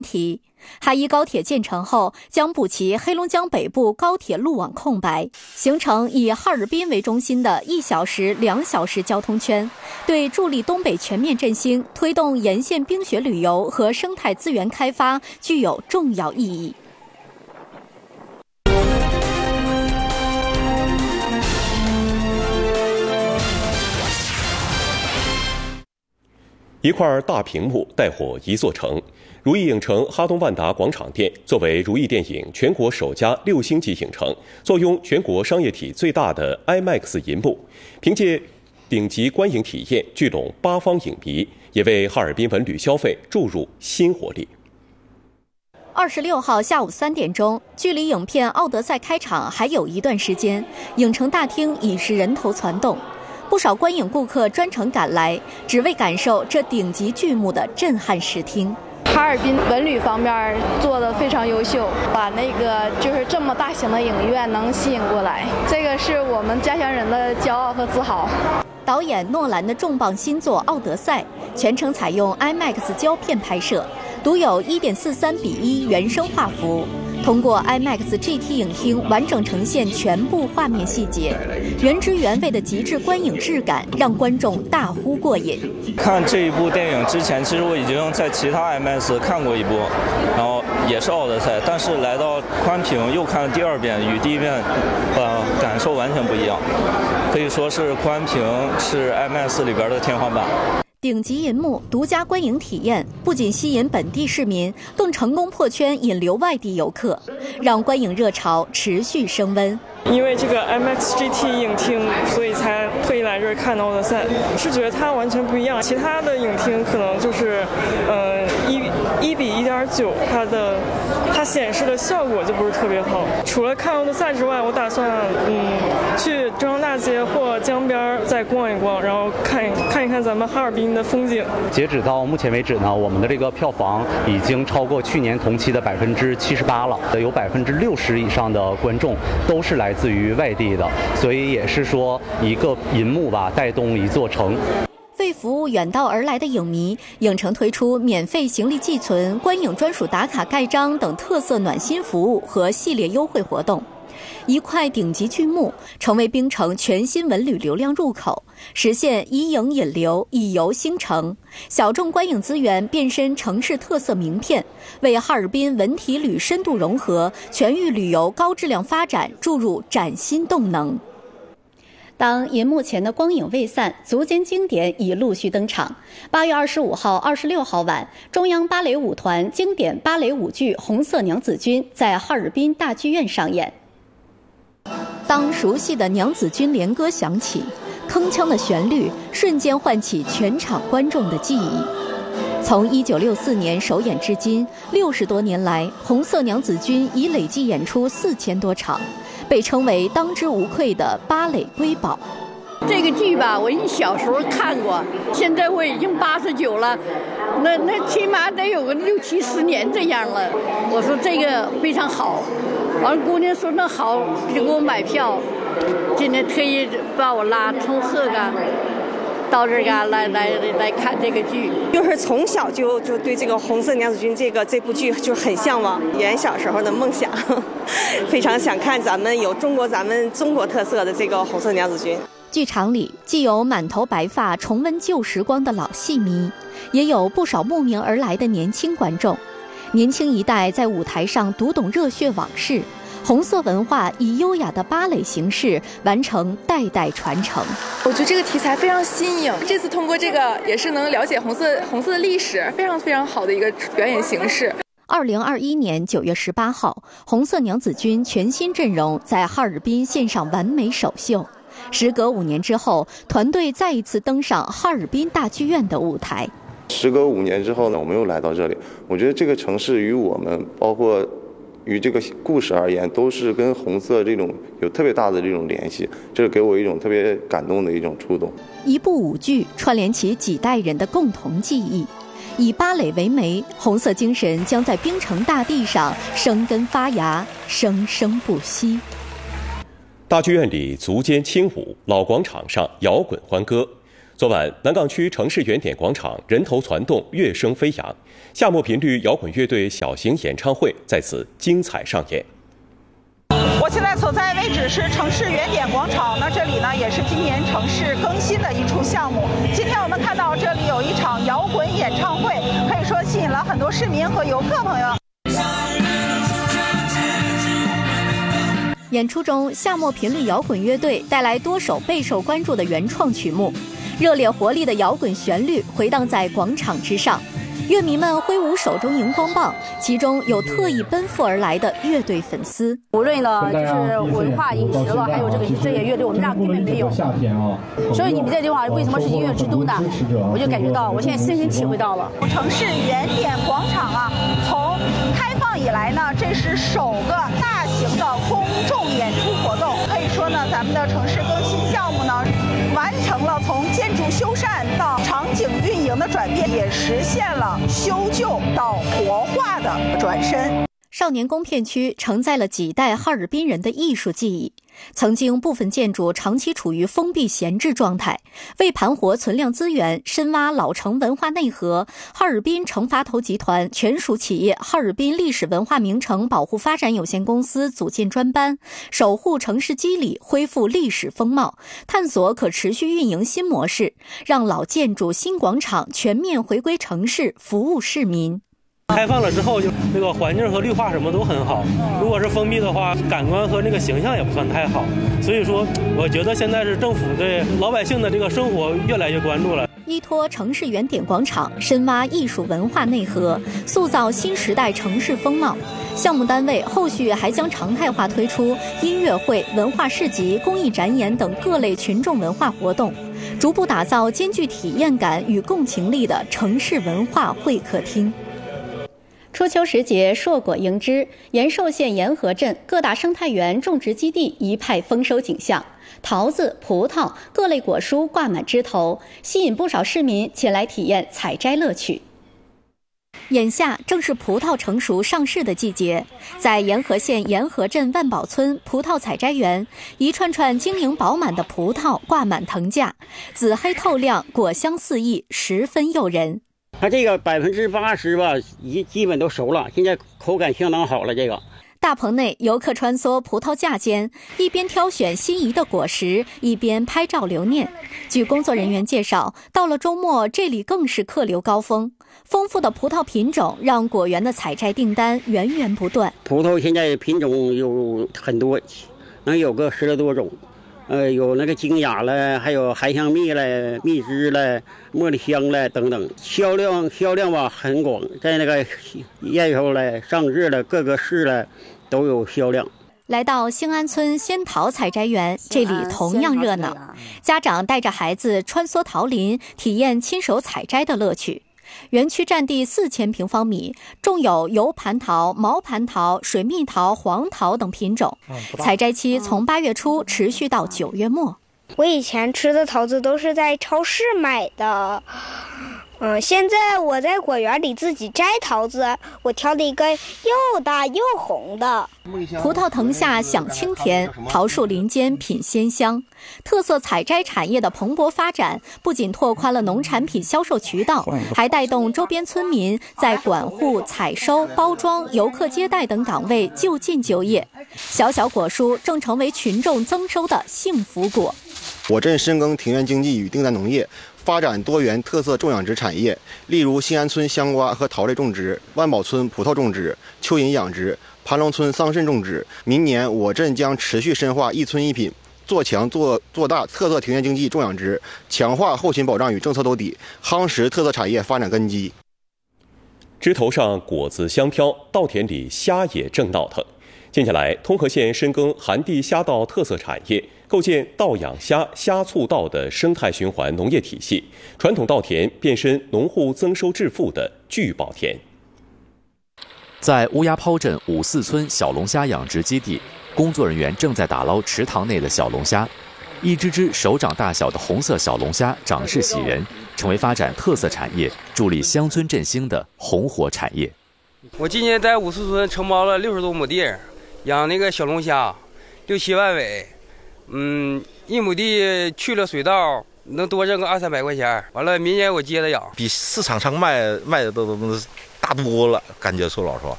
题。哈伊高铁建成后，将补齐黑龙江北部高铁路网空白，形成以哈尔滨为中心的1小时、2小时交通圈，对助力东北全面振兴、推动沿线冰雪旅游和生态资源开发具有重要意义。 一块大屏幕带火一座城。如意影城哈东万达广场店作为如意电影全国首家6星级影城，坐拥全国商业体最大的 IMAX 银幕，凭借顶级观影体验聚拢8方影迷，也为哈尔滨文旅消费注入新活力。 26号下午3点钟，距离影片《奥德赛》开场还有一段时间，影城大厅已是人头攒动。不少观影顾客专程赶来，只为感受这顶级剧目的震撼视听。 哈尔滨文旅方面做得非常优秀，把那个就是这么大型的影院能吸引过来，这个是我们家乡人的骄傲和自豪。 导演诺兰的重磅新作《奥德赛》全程采用 IMAX 胶片拍摄，独有1.43:1原生画幅。通过 IMAX GT 影厅完整呈现全部画面细节，原汁原味的极致观影质感让观众大呼过瘾。 看这一部电影之前，其实我已经在其他 IMAX 看过一部，然后也是奥德赛，但是来到宽屏又看了第2遍，与第1遍感受完全不一样，可以说是宽屏是 IMAX 里边的天花板。 顶级银幕、独家观影体验不仅吸引本地市民，更成功破圈引流外地游客，让观影热潮持续升温。 因为这个 IMAX GT 影厅，所以才特意来这儿看奥德赛。是觉得它完全不一样，其他的影厅可能就是1:1.9，它显示的效果就不是特别好。除了看奥德赛之外，我打算去中央大街或江边再逛一逛，然后看一看咱们哈尔滨的风景。 截止到目前为止呢，我们的这个票房已经超过去年同期的78%了，有60%以上的观众都是来自于外地的，所以也是说一个银幕吧带动一座城。 为服务远道而来的影迷，影城推出免费行李寄存、观影专属打卡盖章等特色暖心服务和系列优惠活动。一块顶级剧目成为冰城全新文旅流量入口，实现以影引流、以游兴城，小众观影资源变身城市特色名片，为哈尔滨文体旅深度融合、全域旅游高质量发展注入崭新动能。当银幕前的光影未散，足尖经典已陆续登场。8月25号、26号晚，中央芭蕾舞团经典芭蕾舞剧《红色娘子军》在哈尔滨大剧院上演。当熟悉的娘子军联歌响起，铿锵的旋律瞬间唤起全场观众的记忆。从1964年首演至今，60多年来，红色娘子军已累计演出4000多场，被称为当之无愧的芭蕾瑰宝。 这个剧吧，我小时候看过，现在我已经89了，那起码得有个60、70年这样了。我说这个非常好，完了姑娘说那好，就给我买票，今天特意把我拉从鹤岗到这儿来看这个剧， 就是从小就对这个《红色娘子军》这部剧就很向往，原小时候的梦想，非常想看咱们中国特色的这个《红色娘子军》。 剧场里既有满头白发重温旧时光的老戏迷，也有不少慕名而来的年轻观众。年轻一代在舞台上读懂热血往事，红色文化以优雅的芭蕾形式完成代代传承。 我觉得这个题材非常新颖，这次通过这个也是能了解红色的历史，非常非常好的一个表演形式。 2021年9月18号，红色娘子军全新阵容在哈尔滨献上完美首秀。时隔5年之后，团队再一次登上哈尔滨大剧院的舞台。 时隔5年之后呢，我们又来到这里。我觉得这个城市与我们，包括与这个故事而言，都是跟红色这种有特别大的这种联系，这是给我一种特别感动的一种触动。 一部舞剧串联起几代人的共同记忆，以芭蕾为媒，红色精神将在冰城大地上生根发芽，生生不息。 大剧院里足尖轻舞，老广场上摇滚欢歌。 昨晚，南岗区城市原点广场人头攒动，乐声飞扬，夏末频率摇滚乐队小型演唱会在此精彩上演。 我现在所在位置是城市原点广场，那这里呢也是今年城市更新的一处项目。今天我们看到这里有一场摇滚演唱会，可以说吸引了很多市民和游客朋友。 演出中，夏末频率摇滚乐队带来多首备受关注的原创曲目，热烈活力的摇滚旋律回荡在广场之上。乐迷们挥舞手中荧光棒，其中有特意奔赴而来的乐队粉丝。 无论呢就是文化饮食了，还有这些乐队，我们这儿根本没有。所以你们这地方为什么是音乐之都呢？我就感觉到，我现在深深体会到了。 城市原点广场啊，从开放以来呢，这是首个大型的公众演出活动。可以说呢，咱们的城市更新项目呢，完成了从建筑修缮到场景运营的转变，也实现了修旧到活化的转身。 少年宫片区承载了几代哈尔滨人的艺术记忆。曾经部分建筑长期处于封闭闲置状态，为盘活存量资源，深挖老城文化内核，哈尔滨城发投集团全属企业哈尔滨历史文化名城保护发展有限公司组建专班，守护城市肌理，恢复历史风貌，探索可持续运营新模式，让老建筑新广场全面回归城市，服务市民。 开放了之后，就那个环境和绿化什么都很好。如果是封闭的话，感官和那个形象也不算太好。所以说，我觉得现在是政府对老百姓的这个生活越来越关注了。 依托城市原点广场，深挖艺术文化内核，塑造新时代城市风貌。项目单位后续还将常态化推出音乐会、文化市集、公益展演等各类群众文化活动，逐步打造兼具体验感与共情力的城市文化会客厅。初秋时节，硕果迎之，延寿县沿河镇各大生态园种植基地一派丰收景象，桃子、葡萄各类果蔬挂满枝头，吸引不少市民前来体验采摘乐趣。眼下正是葡萄成熟上市的季节，在沿河县沿河镇万宝村葡萄采摘园，一串串晶莹饱满的葡萄挂满藤架，紫黑透亮，果香四溢，十分诱人。 它这个80%吧，基本都熟了，现在口感相当好了。这个大棚内，游客穿梭葡萄架间，一边挑选心仪的果实，一边拍照留念。据工作人员介绍，到了周末，这里更是客流高峰。丰富的葡萄品种让果园的采摘订单源源不断。 葡萄现在品种有很多，能有个10来多种。有那个金雅了，还有含香蜜了、蜜汁了、茉莉香了等等，销量吧很广，在那个验收了、上市了，各个市了都有销量。 来到兴安村仙桃采摘园，这里同样热闹，家长带着孩子穿梭桃林，体验亲手采摘的乐趣。园区占地4000平方米，种有油蟠桃、毛蟠桃、水蜜桃、黄桃等品种。采摘期从8月初持续到9月末。 我以前吃的桃子都是在超市买的，现在我在果园里自己摘桃子，我挑了一个又大又红的。 葡萄藤下享清甜，桃树林间品鲜香。特色采摘产业的蓬勃发展，不仅拓宽了农产品销售渠道，还带动周边村民在管护、采收、包装、游客接待等岗位就近就业。小小果蔬正成为群众增收的幸福果。 我镇深耕庭园经济与订单农业，发展多元特色种养殖产业，例如兴安村香瓜和桃类种植，万宝村葡萄种植，蚯蚓养殖，盘龙村桑葚种植。明年我镇将持续深化一村一品，做强做大特色庭园经济种养殖，强化后勤保障与政策兜底，夯实特色产业发展根基。 枝头上果子香飘，稻田里虾也正闹腾。近下来，通河县深耕寒地虾稻特色产业，构建稻养虾、虾促稻的生态循环农业体系，传统稻田变身农户增收致富的聚宝田。 在乌鸦抛镇54村小龙虾养殖基地，工作人员正在打捞池塘内的小龙虾。一只只手掌大小的红色小龙虾长势喜人，成为发展特色产业、助力乡村振兴的红火产业。 我今年在54村承包了60多亩地，养那个小龙虾，6、7万尾。一亩地去了水稻能多挣个200-300块钱。完了，明年我接着养， 比市场上卖的都大多了，感觉说老实话。